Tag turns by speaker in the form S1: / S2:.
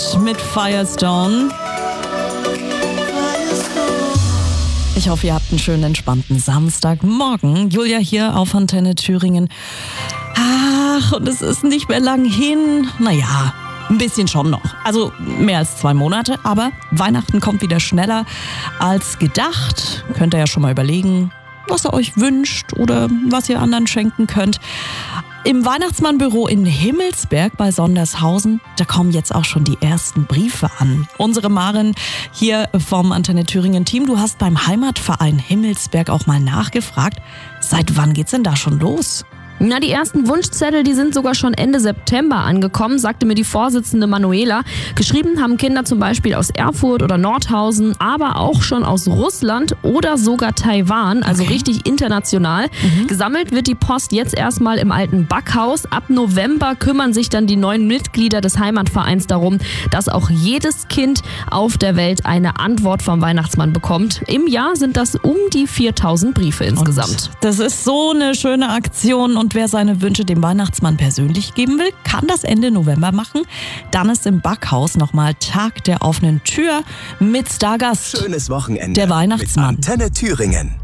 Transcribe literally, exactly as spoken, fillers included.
S1: Wind mit Firestone. Ich hoffe, ihr habt einen schönen, entspannten Samstagmorgen. Julia hier auf Antenne Thüringen. Ach, und es ist nicht mehr lang hin. Naja, ein bisschen schon noch. Also mehr als zwei Monate. Aber Weihnachten kommt wieder schneller als gedacht. Könnt ihr ja schon mal überlegen, was ihr euch wünscht oder was ihr anderen schenken könnt. Im Weihnachtsmannbüro in Himmelsberg bei Sondershausen, da kommen jetzt auch schon die ersten Briefe an. Unsere Maren hier vom Antenne Thüringen Team, du hast beim Heimatverein Himmelsberg auch mal nachgefragt. Seit wann geht's denn da schon los?
S2: Na, die ersten Wunschzettel, die sind sogar schon Ende September angekommen, sagte mir die Vorsitzende Manuela. Geschrieben haben Kinder zum Beispiel aus Erfurt oder Nordhausen, aber auch schon aus Russland oder sogar Taiwan, also
S1: Okay.
S2: richtig international. Mhm. Gesammelt wird die Post jetzt erstmal im alten Backhaus. Ab November kümmern sich dann die neuen Mitglieder des Heimatvereins darum, dass auch jedes Kind auf der Welt eine Antwort vom Weihnachtsmann bekommt. Im Jahr sind das um die viertausend Briefe insgesamt.
S1: Und das ist so eine schöne Aktion und wer seine Wünsche dem Weihnachtsmann persönlich geben will, kann das Ende November machen. Dann ist im Backhaus nochmal Tag der offenen Tür mit Stargast.
S3: Schönes Wochenende
S1: Der Weihnachtsmann.
S3: mit Antenne Thüringen.